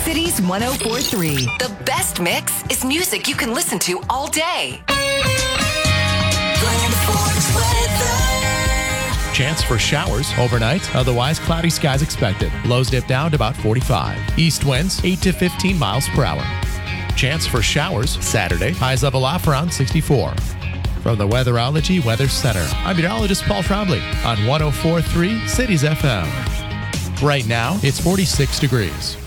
Cities 104.3. The best mix is music you can listen to all day. Chance for showers overnight. Otherwise, cloudy skies expected. Lows dip down to about 45. East winds 8 to 15 miles per hour. Chance for showers Saturday. Highs level off around 64. From the Weatherology Weather Center, I'm meteorologist Paul Trombley on 104.3 Cities FM. Right now, it's 46 degrees.